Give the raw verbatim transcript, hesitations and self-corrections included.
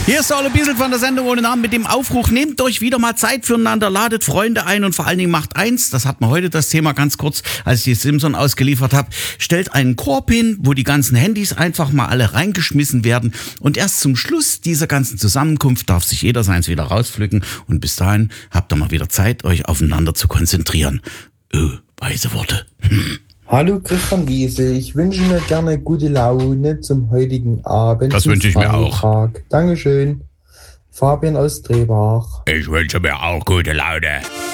Hier ist der Ole Biesel von der Sendung ohne Namen mit dem Aufruf. Nehmt euch wieder mal Zeit füreinander, ladet Freunde ein und vor allen Dingen macht eins, das hatten wir heute das Thema ganz kurz, als ich die Simpson ausgeliefert habe, stellt einen Korb hin, wo die ganzen Handys einfach mal alle reingeschmissen werden und erst zum Schluss dieser ganzen Zusammenkunft darf sich jeder seins wieder rauspflücken und bis dahin habt ihr mal wieder Zeit, euch aufeinander zu konzentrieren. Öh, weise Worte. Hm. Hallo Christian Giese, ich wünsche mir gerne gute Laune zum heutigen Abend. Das wünsche ich mir auch. Dankeschön. Fabian aus Drehbach. Ich wünsche mir auch gute Laune.